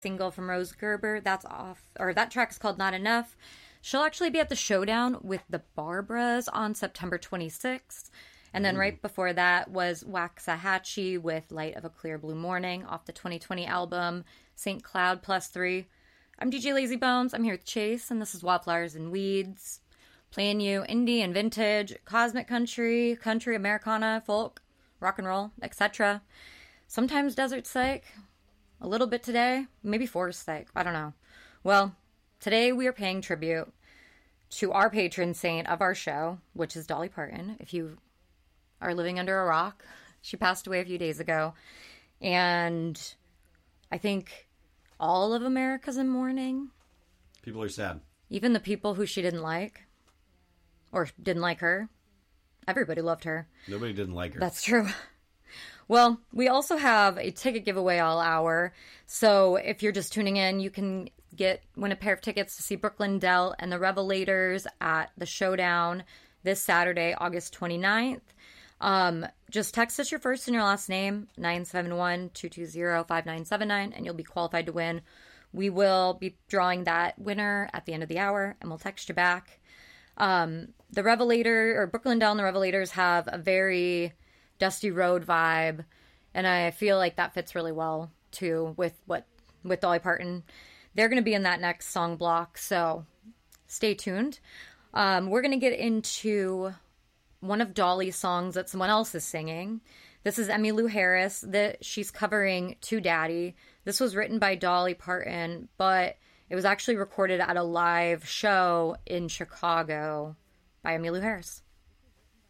single from Rose Gerber. That's off, or that track is called Not Enough. She'll actually be at the Showdown with the Barbaras on September 26th. And then right before that was Waxahachie with Light of a Clear Blue Morning off the 2020 album St. Cloud Plus 3. I'm DJ Lazy Bones. I'm here with Chase, and this is Wildflowers and Weeds. Playing you indie and vintage, cosmic country, country, Americana, folk, rock and roll, etc. Sometimes desert psych. A little bit today. Maybe forest psych. I don't know. Well, today we are paying tribute to our patron saint of our show, which is Dolly Parton. If you are living under a rock, she passed away a few days ago. And I think all of America's in mourning. People are sad. Even the people who she didn't like. Or didn't like her. Everybody loved her. Nobody didn't like her. That's true. Well, we also have a ticket giveaway all hour. So if you're just tuning in, you can win a pair of tickets to see Brooklyn Dell and the Revelators at the Showdown this Saturday, August 29th. Just text us your first and your last name, 971-220-5979, and you'll be qualified to win. We will be drawing that winner at the end of the hour, and we'll text you back. The Revelator, or Brooklyn Dell and the Revelators, have a very Dusty Road vibe, and I feel like that fits really well too with Dolly Parton. They're going to be in that next song block, so stay tuned. We're going to get into one of Dolly's songs that someone else is singing. This is Emmylou Harris. She's covering To Daddy. This was written by Dolly Parton, but it was actually recorded at a live show in Chicago by Emmylou Harris.